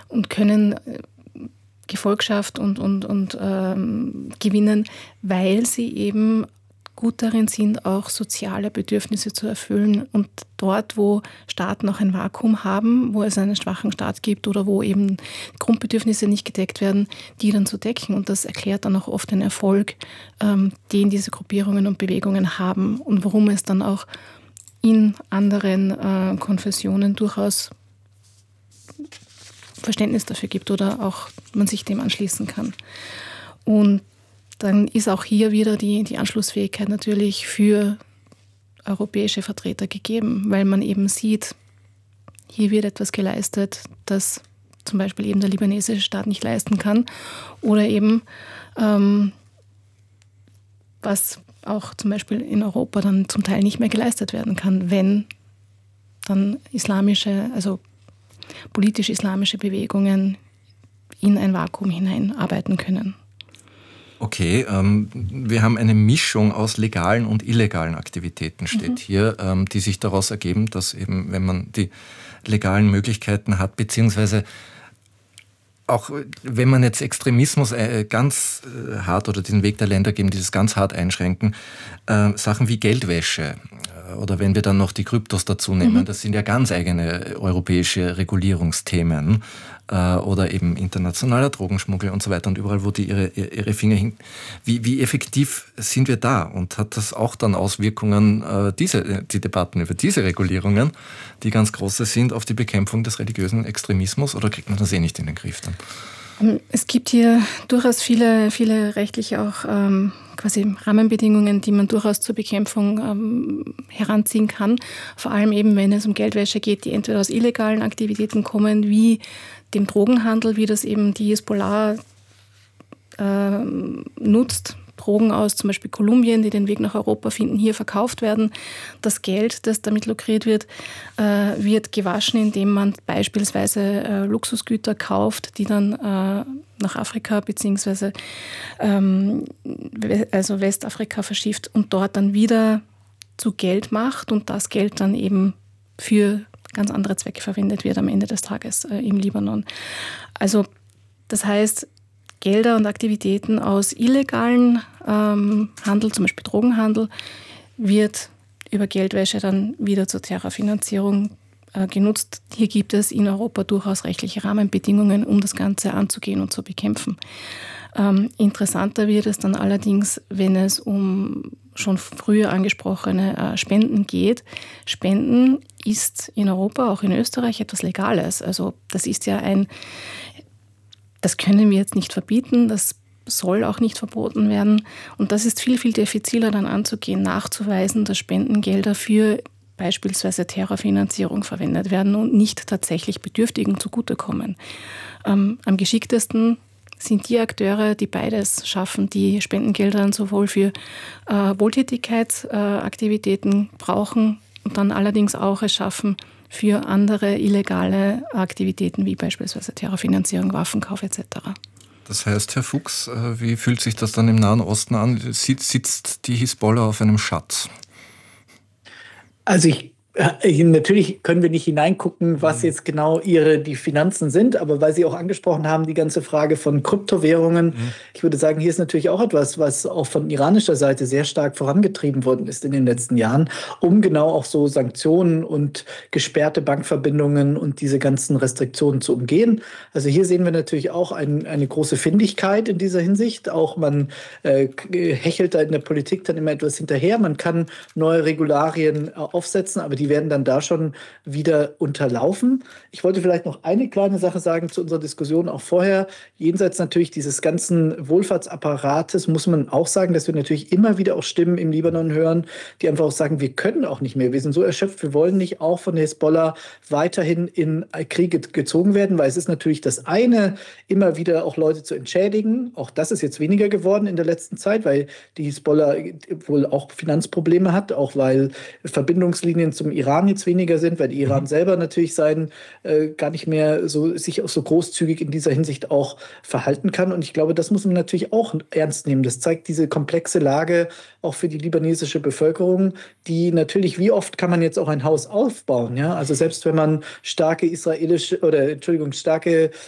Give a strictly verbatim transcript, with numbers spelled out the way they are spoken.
und können Gefolgschaft und, und, und ähm, gewinnen, weil sie eben gut darin sind, auch soziale Bedürfnisse zu erfüllen. Und dort, wo Staaten noch ein Vakuum haben, wo es einen schwachen Staat gibt oder wo eben Grundbedürfnisse nicht gedeckt werden, die dann zu decken. Und das erklärt dann auch oft den Erfolg, ähm, den diese Gruppierungen und Bewegungen haben und warum es dann auch in anderen äh, Konfessionen durchaus Verständnis dafür gibt oder auch man sich dem anschließen kann. Und dann ist auch hier wieder die, die Anschlussfähigkeit natürlich für europäische Vertreter gegeben, weil man eben sieht, hier wird etwas geleistet, das zum Beispiel eben der libanesische Staat nicht leisten kann oder eben ähm, was auch zum Beispiel in Europa dann zum Teil nicht mehr geleistet werden kann, wenn dann islamische, also politisch-islamische Bewegungen in ein Vakuum hinein arbeiten können. Okay, ähm, wir haben eine Mischung aus legalen und illegalen Aktivitäten, steht mhm. hier, ähm, die sich daraus ergeben, dass eben, wenn man die legalen Möglichkeiten hat, beziehungsweise auch wenn man jetzt Extremismus äh, ganz äh, hart oder den Weg der Länder geben, die das ganz hart einschränken, äh, Sachen wie Geldwäsche äh, oder wenn wir dann noch die Kryptos dazu nehmen, mhm. das sind ja ganz eigene europäische Regulierungsthemen äh, oder eben internationaler Drogenschmuggel und so weiter und überall, wo die ihre, ihre Finger hin. Wie, wie effektiv sind wir da und hat das auch dann Auswirkungen, äh, diese, die Debatten über diese Regulierungen, die ganz große sind, auf die Bekämpfung des religiösen Extremismus oder kriegt man das eh nicht in den Griff dann? Es gibt hier durchaus viele, viele rechtliche auch ähm, quasi Rahmenbedingungen, die man durchaus zur Bekämpfung ähm, heranziehen kann. Vor allem eben, wenn es um Geldwäsche geht, die entweder aus illegalen Aktivitäten kommen, wie dem Drogenhandel, wie das eben die Hisbollah äh, nutzt. Drogen aus zum Beispiel Kolumbien, die den Weg nach Europa finden, hier verkauft werden. Das Geld, das damit lukriert wird, äh, wird gewaschen, indem man beispielsweise äh, Luxusgüter kauft, die dann äh, nach Afrika bzw. Ähm, also Westafrika verschifft und dort dann wieder zu Geld macht und das Geld dann eben für ganz andere Zwecke verwendet wird am Ende des Tages äh, im Libanon. Also das heißt, Gelder und Aktivitäten aus illegalen ähm, Handel, zum Beispiel Drogenhandel, wird über Geldwäsche dann wieder zur Terrorfinanzierung äh, genutzt. Hier gibt es in Europa durchaus rechtliche Rahmenbedingungen, um das Ganze anzugehen und zu bekämpfen. Ähm, interessanter wird es dann allerdings, wenn es um schon früher angesprochene äh, Spenden geht. Spenden ist in Europa, auch in Österreich, etwas Legales. Also das ist ja ein Das können wir jetzt nicht verbieten, das soll auch nicht verboten werden. Und das ist viel, viel diffiziler dann anzugehen, nachzuweisen, dass Spendengelder für beispielsweise Terrorfinanzierung verwendet werden und nicht tatsächlich Bedürftigen zugutekommen. Ähm, am geschicktesten sind die Akteure, die beides schaffen, die Spendengelder dann sowohl für äh, Wohltätigkeitsaktivitäten äh, brauchen und dann allerdings auch es schaffen, für andere illegale Aktivitäten wie beispielsweise Terrorfinanzierung, Waffenkauf et cetera. Das heißt, Herr Fuchs, wie fühlt sich das dann im Nahen Osten an? Sitzt die Hisbollah auf einem Schatz? Also ich Natürlich können wir nicht hineingucken, was jetzt genau ihre die Finanzen sind, aber weil Sie auch angesprochen haben, die ganze Frage von Kryptowährungen, mhm. ich würde sagen, hier ist natürlich auch etwas, was auch von iranischer Seite sehr stark vorangetrieben worden ist in den letzten Jahren, um genau auch so Sanktionen und gesperrte Bankverbindungen und diese ganzen Restriktionen zu umgehen. Also hier sehen wir natürlich auch ein, eine große Findigkeit in dieser Hinsicht. Auch man äh, hechelt da in der Politik dann immer etwas hinterher. Man kann neue Regularien äh, aufsetzen, aber die werden dann da schon wieder unterlaufen. Ich wollte vielleicht noch eine kleine Sache sagen zu unserer Diskussion auch vorher. Jenseits natürlich dieses ganzen Wohlfahrtsapparates muss man auch sagen, dass wir natürlich immer wieder auch Stimmen im Libanon hören, die einfach auch sagen, wir können auch nicht mehr. Wir sind so erschöpft, wir wollen nicht auch von der Hisbollah weiterhin in Kriege gezogen werden, weil es ist natürlich das eine, immer wieder auch Leute zu entschädigen. Auch das ist jetzt weniger geworden in der letzten Zeit, weil die Hisbollah wohl auch Finanzprobleme hat, auch weil Verbindungslinien zum Iran jetzt weniger sind, weil der Iran selber natürlich sein äh, gar nicht mehr so sich auch so großzügig in dieser Hinsicht auch verhalten kann. Und ich glaube, das muss man natürlich auch ernst nehmen. Das zeigt diese komplexe Lage auch für die libanesische Bevölkerung, die natürlich, wie oft kann man jetzt auch ein Haus aufbauen? Ja, also selbst wenn man starke israelische oder Entschuldigung starke